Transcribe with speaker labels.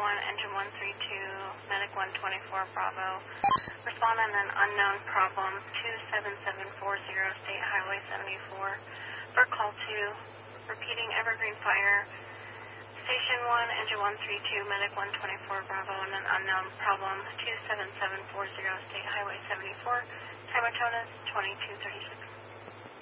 Speaker 1: 1, engine 132, medic 124, Bravo. Respond on an unknown problem, 27740, State Highway 74. For call 2, repeating Evergreen Fire. Station 1, engine 132, medic 124, Bravo, on an unknown problem, 27740, State Highway 74. Time of tone is 2236.